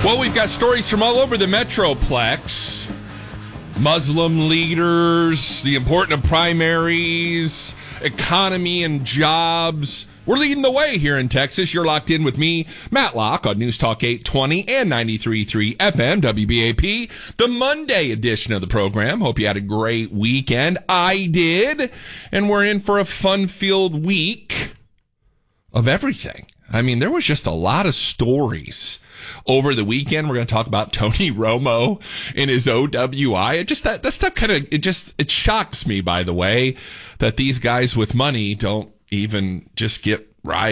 Well, we've got stories from all over the Metroplex. Muslim leaders, the importance of primaries, economy and jobs. We're leading the way here in Texas. You're locked in with me, Matt Locke, on News Talk 820 and 93.3 FM, WBAP, the Monday edition of the program. Hope you had a great weekend. I did. And we're in for a fun-filled week of everything. I mean, there was just a lot of stories over the weekend. We're going to talk about Tony Romo and his OWI. That stuff kind of, it shocks me, by the way, that these guys with money don't even just get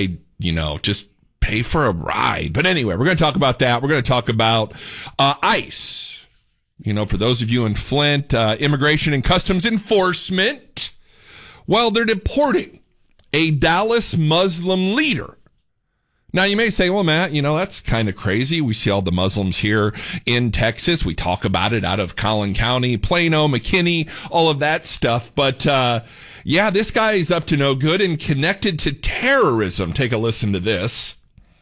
just pay for a ride. But anyway, we're going to talk about that. We're going to talk about ICE. For those of you in Flint, Immigration and Customs Enforcement, well, they're deporting a Dallas Muslim leader. Now, you may say, well, Matt, that's kind of crazy. We see all the Muslims here in Texas. We talk about it out of Collin County, Plano, McKinney, all of that stuff. But, this guy is up to no good and connected to terrorism. Take a listen to this.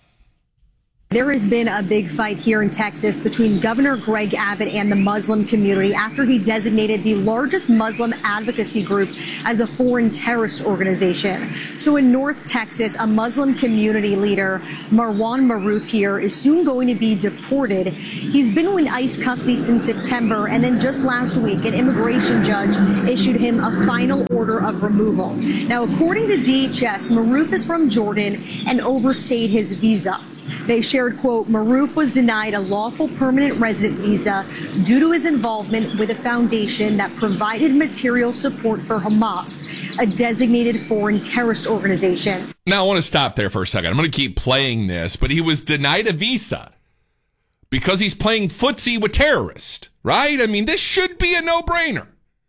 There has been a big fight here in Texas between Governor Greg Abbott and the Muslim community after he designated the largest Muslim advocacy group as a foreign terrorist organization. So in North Texas, a Muslim community leader, Marwan Maroof here, is soon going to be deported. He's been in ICE custody since September, and then just last week, an immigration judge issued him a final order of removal. Now, according to DHS, Maroof is from Jordan and overstayed his visa. They shared, quote, Maroof was denied a lawful permanent resident visa due to his involvement with a foundation that provided material support for Hamas, a designated foreign terrorist organization. Now, I want to stop there for a second. I'm going to keep playing this, but he was denied a visa because he's playing footsie with terrorists, right? I mean, this should be a no-brainer.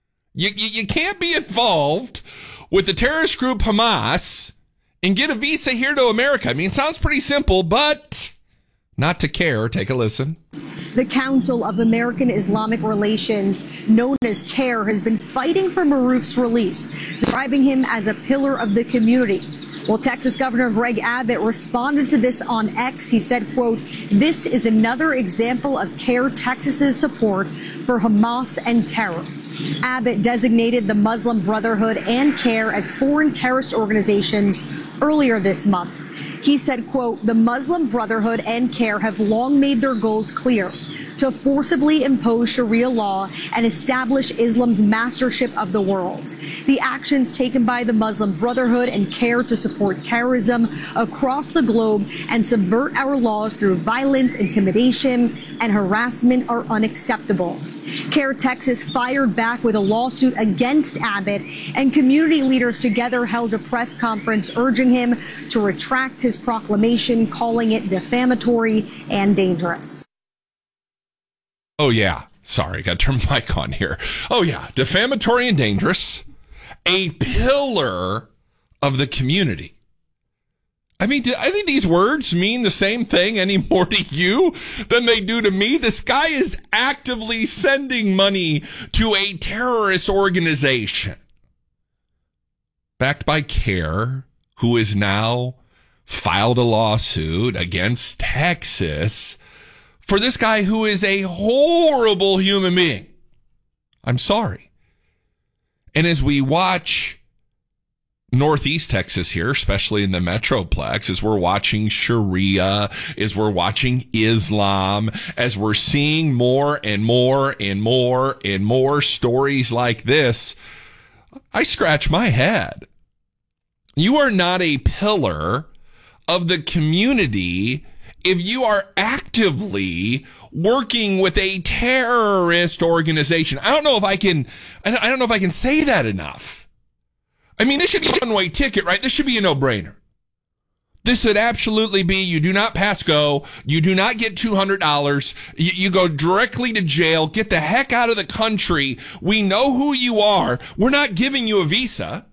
You can't be involved with the terrorist group Hamas and get a visa here to America. I mean, it sounds pretty simple, but not to CARE. Take a listen. The Council of American Islamic Relations, known as CARE, has been fighting for Maroof's release, describing him as a pillar of the community. Well, Texas Governor Greg Abbott responded to this on X. He said, quote, this is another example of CARE Texas's support for Hamas and terror. Abbott designated the Muslim Brotherhood and CARE as foreign terrorist organizations earlier this month. He said, quote, the Muslim Brotherhood and CARE have long made their goals clear: to forcibly impose Sharia law and establish Islam's mastership of the world. The actions taken by the Muslim Brotherhood and CARE to support terrorism across the globe and subvert our laws through violence, intimidation, and harassment are unacceptable. CARE Texas fired back with a lawsuit against Abbott, and community leaders together held a press conference urging him to retract his proclamation, calling it defamatory and dangerous. Oh, yeah. Sorry, got to turn my mic on here. Oh, yeah. Defamatory and dangerous. A pillar of the community. I mean, do any of these words mean the same thing any more to you than they do to me? This guy is actively sending money to a terrorist organization backed by CARE, who has now filed a lawsuit against Texas for this guy who is a horrible human being. I'm sorry. And as we watch Northeast Texas here, especially in the Metroplex, as we're watching Sharia, as we're watching Islam, as we're seeing more and more and more and more stories like this, I scratch my head. You are not a pillar of the community if you are actively working with a terrorist organization. I don't know if I can say that enough. I mean, this should be a one-way ticket, right? This should be a no-brainer. This should absolutely be, you do not pass go, you do not get $200, you go directly to jail, get the heck out of the country, we know who you are, we're not giving you a visa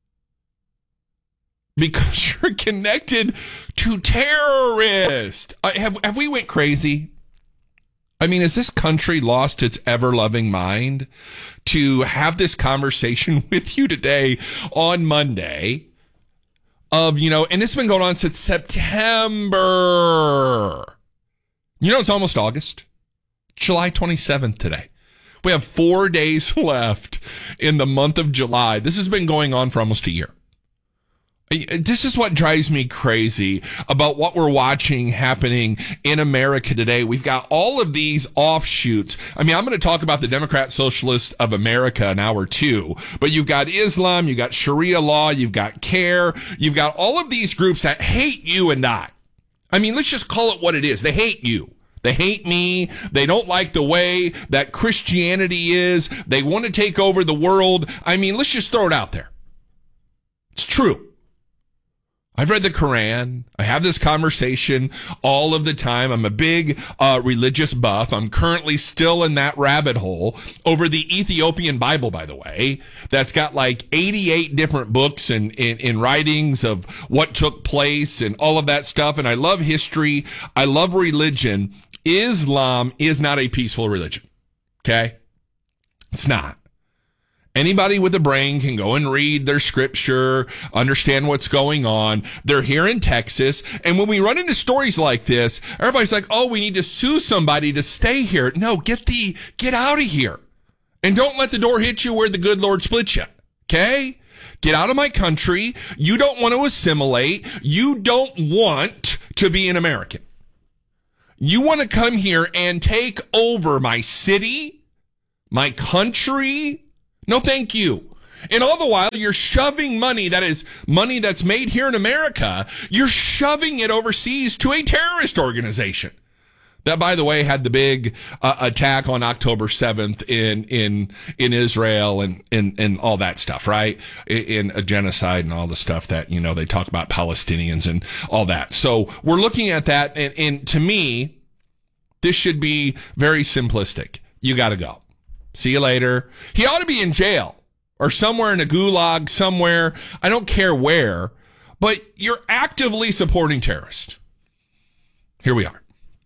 because you're connected to terrorists. Have we went crazy? I mean, has this country lost its ever-loving mind to have this conversation with you today on Monday of, and it's been going on since September. You know, it's almost August. July 27th today. We have 4 days left in the month of July. This has been going on for almost a year. This is what drives me crazy about what we're watching happening in America today. We've got all of these offshoots. I mean, I'm going to talk about the Democrat Socialists of America an hour or two, but you've got Islam, you've got Sharia law, you've got CARE, you've got all of these groups that hate you and I. I mean, let's just call it what it is. They hate you. They hate me. They don't like the way that Christianity is. They want to take over the world. I mean, let's just throw it out there. It's true. I've read the Quran. I have this conversation all of the time. I'm a big religious buff. I'm currently still in that rabbit hole over the Ethiopian Bible, by the way, that's got like 88 different books and in writings of what took place and all of that stuff. And I love history. I love religion. Islam is not a peaceful religion. Okay? It's not. Anybody with a brain can go and read their scripture, understand what's going on. They're here in Texas. And when we run into stories like this, everybody's like, oh, we need to sue somebody to stay here. No, get out of here. And don't let the door hit you where the good Lord splits you. Okay? Get out of my country. You don't want to assimilate. You don't want to be an American. You want to come here and take over my city, my country. No, thank you. And all the while, you're shoving money that's made here in America, you're shoving it overseas to a terrorist organization. That, by the way, had the big attack on October 7th in Israel and all that stuff, right? In a genocide and all the stuff that, you know, they talk about Palestinians and all that. So we're looking at that. And to me, this should be very simplistic. You got to go. See you later. He ought to be in jail or somewhere in a gulag somewhere. I don't care where, but you're actively supporting terrorists. Here we are.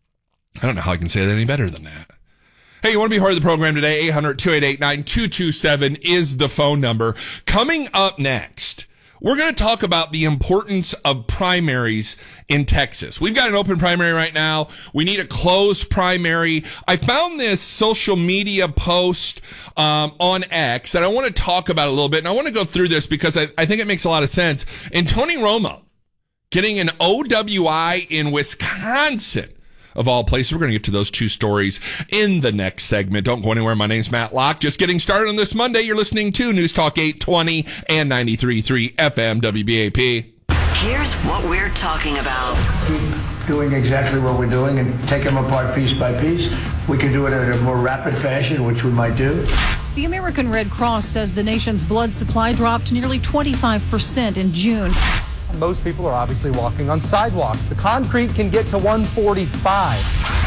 I don't know how I can say that any better than that. Hey, you want to be part of the program today? 800-288-9227 is the phone number. Coming up next, we're going to talk about the importance of primaries in Texas. We've got an open primary right now. We need a closed primary. I found this social media post on X that I want to talk about a little bit. And I want to go through this because I think it makes a lot of sense. And Tony Romo getting an OWI in Wisconsin. Of all places, we're going to get to those two stories in the next segment. Don't go anywhere. My name's Matt Locke. Just getting started on this Monday. You're listening to News Talk 820 and 93.3 FM WBAP. Here's what we're talking about. Keep doing exactly what we're doing and take them apart piece by piece. We can do it in a more rapid fashion, which we might do. The American Red Cross says the nation's blood supply dropped nearly 25% in June. Most people are obviously walking on sidewalks. The concrete can get to 145.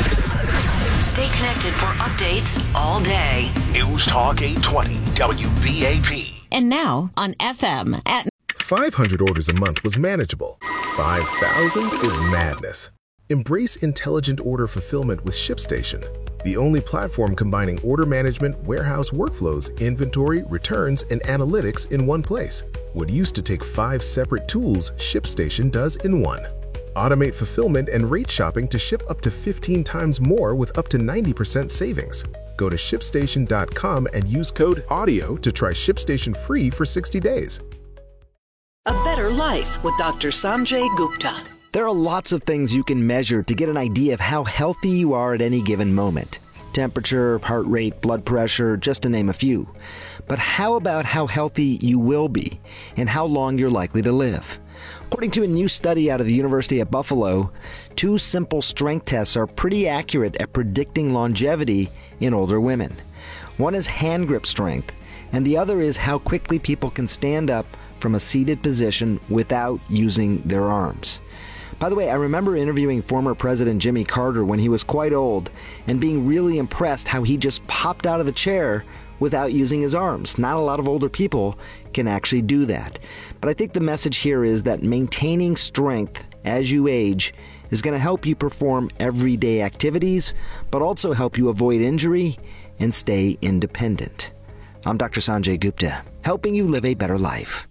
Stay connected for updates all day. News Talk 820 WBAP. And now on FM at 500 orders a month was manageable. 5,000 is madness. Embrace intelligent order fulfillment with ShipStation, the only platform combining order management, warehouse workflows, inventory, returns, and analytics in one place. What used to take 5 separate tools, ShipStation does in one. Automate fulfillment and rate shopping to ship up to 15 times more with up to 90% savings. Go to ShipStation.com and use code AUDIO to try ShipStation free for 60 days. A better life with Dr. Sanjay Gupta. There are lots of things you can measure to get an idea of how healthy you are at any given moment. Temperature, heart rate, blood pressure, just to name a few. But how about how healthy you will be and how long you're likely to live? According to a new study out of the University of Buffalo, 2 simple strength tests are pretty accurate at predicting longevity in older women. One is hand grip strength, and the other is how quickly people can stand up from a seated position without using their arms. By the way, I remember interviewing former President Jimmy Carter when he was quite old and being really impressed how he just popped out of the chair without using his arms. Not a lot of older people can actually do that. But I think the message here is that maintaining strength as you age is going to help you perform everyday activities, but also help you avoid injury and stay independent. I'm Dr. Sanjay Gupta, helping you live a better life.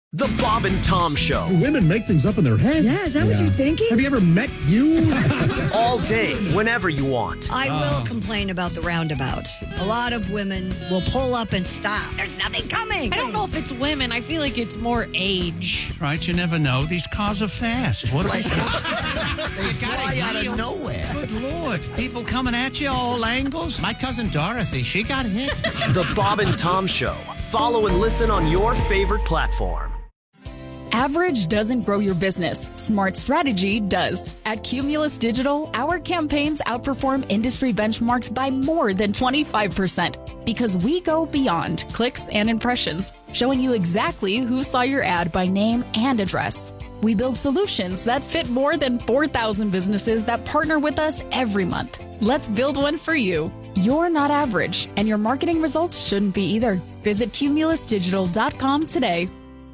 The Bob and Tom Show. Women make things up in their head. Yeah, is that what you're thinking? Have you ever met you? All day, whenever you want. I will complain about the roundabouts. A lot of women will pull up and stop. There's nothing coming. I don't know if it's women. I feel like it's more age. Right, you never know. These cars are fast. What they fly out of nowhere. Good Lord. People coming at you all angles. My cousin Dorothy, she got hit. The Bob and Tom Show. Follow and listen on your favorite platform. Average doesn't grow your business. Smart strategy does. At Cumulus Digital, our campaigns outperform industry benchmarks by more than 25% because we go beyond clicks and impressions, showing you exactly who saw your ad by name and address. We build solutions that fit more than 4,000 businesses that partner with us every month. Let's build one for you. You're not average, and your marketing results shouldn't be either. Visit cumulusdigital.com today.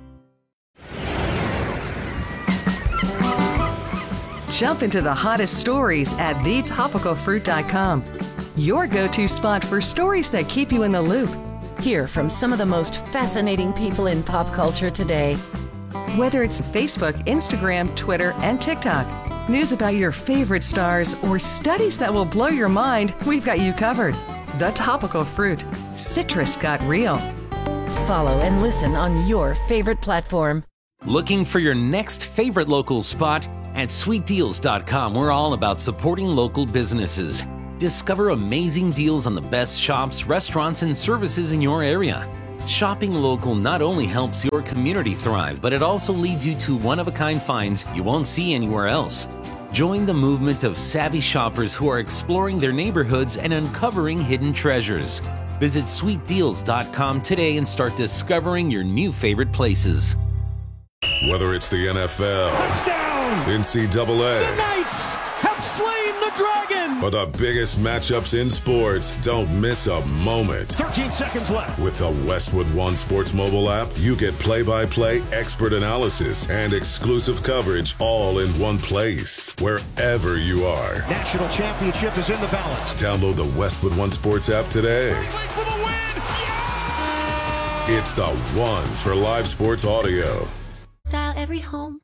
Jump into the hottest stories at thetopicalfruit.com. Your go-to spot for stories that keep you in the loop. Hear from some of the most fascinating people in pop culture today. Whether it's Facebook, Instagram, Twitter, and TikTok, news about your favorite stars, or studies that will blow your mind, we've got you covered. The Topical Fruit. Citrus got real. Follow and listen on your favorite platform. Looking for your next favorite local spot? At sweetdeals.com, we're all about supporting local businesses. Discover amazing deals on the best shops, restaurants, and services in your area. Shopping local not only helps your community thrive, but it also leads you to one-of-a-kind finds you won't see anywhere else. Join the movement of savvy shoppers who are exploring their neighborhoods and uncovering hidden treasures. Visit sweetdeals.com today and start discovering your new favorite places. Whether it's the NFL, touchdown, NCAA, the Knights have slain the dragon, or the biggest matchups in sports, don't miss a moment. 13 seconds left. With the Westwood One Sports mobile app, you get play-by-play expert analysis and exclusive coverage all in one place, wherever you are. National championship is in the balance. Download the Westwood One Sports app today. For the win! Yeah! It's the one for live sports audio. Style every home.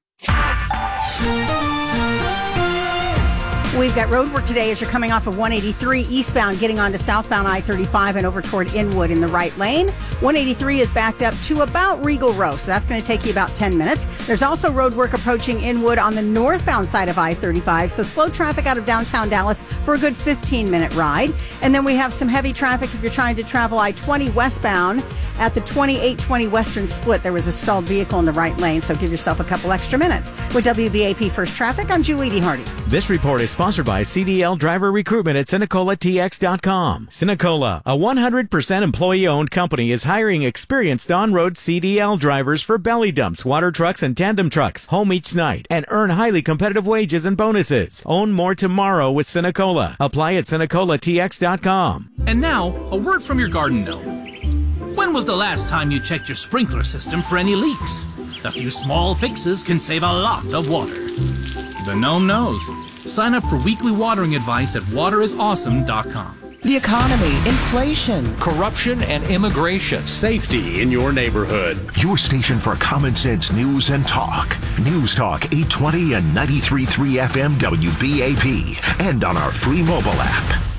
We've got road work today as you're coming off of 183 eastbound, getting onto southbound I-35 and over toward Inwood in the right lane. 183 is backed up to about Regal Row, so that's going to take you about 10 minutes. There's also road work approaching Inwood on the northbound side of I-35, so slow traffic out of downtown Dallas for a good 15-minute ride. And then we have some heavy traffic if you're trying to travel I-20 westbound at the 2820 Western Split. There was a stalled vehicle in the right lane, so give yourself a couple extra minutes. With WBAP First Traffic, I'm Julie D. Hardy. This report is sponsored by CDL Driver Recruitment at CinecolaTX.com. Cinecola, a 100% employee-owned company, is hiring experienced on-road CDL drivers for belly dumps, water trucks, and tandem trucks. Home each night and earn highly competitive wages and bonuses. Own more tomorrow with Cinecola. Apply at CinecolaTX.com. And now, a word from your garden gnome. When was the last time you checked your sprinkler system for any leaks? A few small fixes can save a lot of water. The gnome knows. Sign up for weekly watering advice at waterisawesome.com. The economy, inflation, corruption and immigration, safety in your neighborhood. Your station for common sense news and talk. News Talk 820 and 93.3 FM WBAP. And on our free mobile app.